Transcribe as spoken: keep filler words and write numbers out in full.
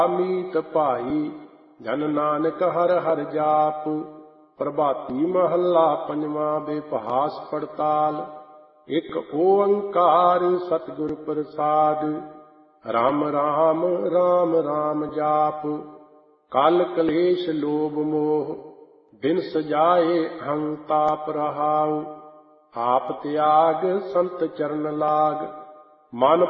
ਮੀਤ ਭਾਈ ਜਨ ਨਾਨਕ ਹਰ ਹਰ ਜਾਪ। ਪ੍ਰਭਾਤੀ ਮਹੱਲਾ ਪੰਜਵਾਂ। ਬੇਭਾਸ ਪੜਤਾਲ। ਇੱਕ ਓੰਕਾਰ ਸਤਿਗੁਰ ਪ੍ਰਸਾਦ। ਰਾਮ ਰਾਮ ਰਾਮ ਰਾਮ ਜਾਪ। ਕਲ ਕਲੇਸ਼ ਲੋਭ ਮੋਹ ਬਿਨ ਸਜਾਏ ਅਹੰ ਤਾਪ ਰਹਾਉ। ਆਪ ਤਿਆਗ ਸੰਤ ਚਰਨ ਲਾਗ। ਮਨ